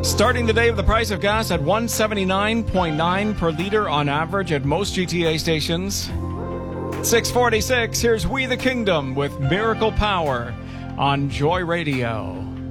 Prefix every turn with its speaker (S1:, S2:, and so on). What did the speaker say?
S1: Starting the day with the price of gas at $179.9 per liter on average at most GTA stations. 6:46, here's We the Kingdom with Miracle Power on Joy Radio.